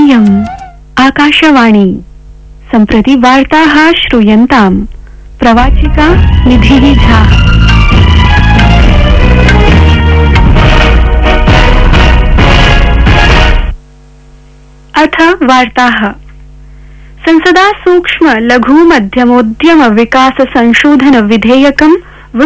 इयम् आकाशवाणी सम्प्रति वार्ताः श्रूयन्ताम्। प्रवाचिका निधिः झा। अथ वार्ताः। संसदा सूक्ष्म लघु मध्यमोद्यम विकास संशोधन विधेयकं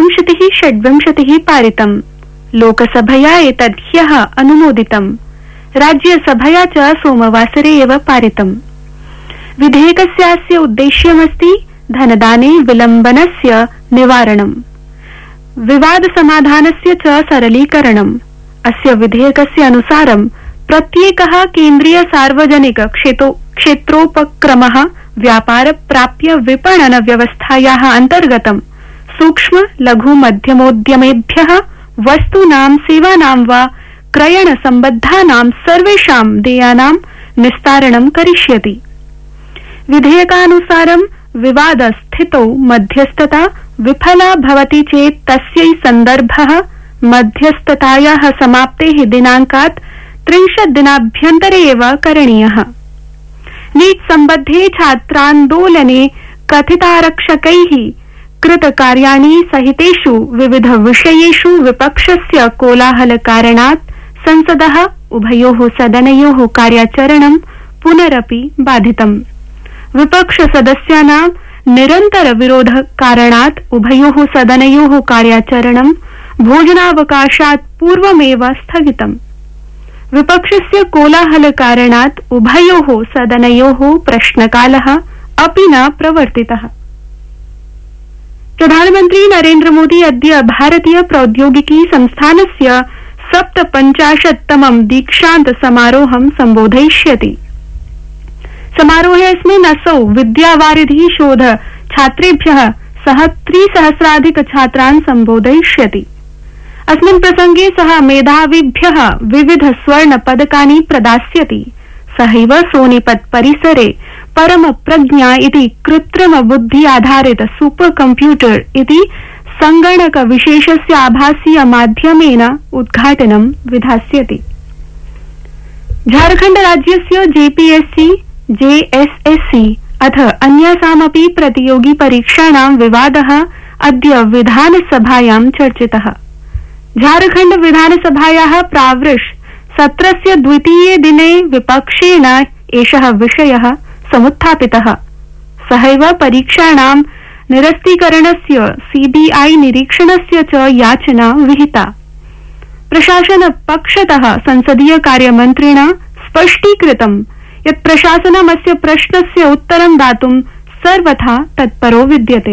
2026 पारितम्। लोकसभया एतद् ह्यः अनुमोदितम्। राज्यसभया च सोमवासरे एव पारितम्। विधेयकस्यास्य उद्देश्यमस्ति धनदाने विलम्बनस्य निवारणम्, विवाद समाधानस्य च सरलीकरणम्। अस्य विधेयकस्य अनुसारं प्रत्येकः केन्द्रीय सार्वजनिक क्षेत्रोपक्रमः व्यापार प्राप्य विपणन व्यवस्थायाः अन्तर्गतं सूक्ष्म लघु मध्यमोद्यमेभ्यः वस्तूनां सेवानां वा क्रयण सम्बद्धानां सर्वेषां देयानां निस्तारणं करिष्यति। विधेयकानुसारं विवादस्थितौ मध्यस्थता विफला भवति चेत् तस्यै सन्दर्भः मध्यस्थतायाः समाप्तेः दिनाङ्कात् 30 दिनाभ्यन्तरे एव करणीयः। नीट् सम्बद्धे छात्रान्दोलने कथितारक्षकैः कृतकार्याणि सहितेषु विविध विषयेषु विपक्षस्य कोलाहलकारणात् संसदः उभयोः सदनयोः कार्याचरणं पुनरपि बाधितम्। विपक्षसदस्यानां निरन्तर विरोधकारणात् उभयोः सदनयोः कार्याचरणं भोजनावकाशात् पूर्वमेव स्थगितम्। विपक्षस्य कोलाहलकारणात् उभयोः सदनयोः प्रश्नकालः अपि न प्रवर्तितः। प्रधानमन्त्री नरेन्द्र मोदी अद्य भारतीय प्रौद्योगिकी संस्थानस्य 57तमं दीक्षान्त समारोहं सम्बोधयिष्यति। समारोहेऽस्मिन् असौ विद्यावारिधि शोध छात्रेभ्यः सह 3000 छात्रान् सम्बोधयिष्यति। अस्मिन् प्रसंगे सः मेधाविभ्यः विविध स्वर्ण पदकानि प्रदास्यति। सहैव सोनीपत परिसरे परम प्रज्ञा इति कृत्रिम बुद्धि आधारित सुपर कंप्यूटर इति संगणक विशेषस्य आभासीय माध्यमेन उद्घाटनं विधास्यति। झारखण्ड राज्यस्य जेपीएससी, जेएसएससी अथ अन्यासामपि प्रतियोगि परीक्षाणां विवादः अद्य विधानसभायां चर्चितः। झारखण्ड विधानसभायाः प्रावृष सत्रस्य द्वितीये दिने विपक्षेण एषः विषयः समुत्थापितः। सहैव परीक्षाणां निरस्तीकरणस्य सीबीआई निरीक्षणस्य च याचना विहिता। प्रशासन पक्षतः संसदीय कार्यमन्त्रिणा स्पष्टीकृतं यत् प्रशासनम् अस्य प्रश्नस्य उत्तरं दातुं सर्वथा तत्परो विद्यते।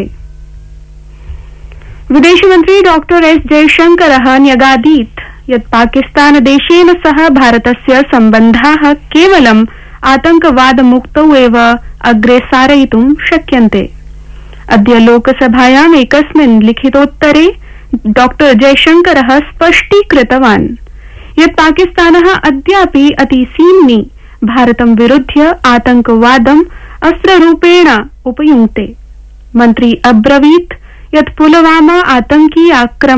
विदेशमन्त्री डॉ एस जयशंकरः न्यगादीत् यत् पाकिस्तानदेशेन सह भारतस्य सम्बन्धाः केवलम् आतंकवादमुक्तौ एव अग्रे सारयितुं शक्यन्ते। अद्य लोकसभायाम् एकस्मिन् लिखितोत्तरे डॉ जयशंकरः स्पष्टीकृतवान् यत् पाकिस्तानः अद्यापि अतिसीम्नि भारतं विरुध्य आतंकवादम् अस्त्ररूपेण उपयुङ्क्ते। मन्त्री अब्रवीत् यत् पुलवामा आतंकी आक्रमण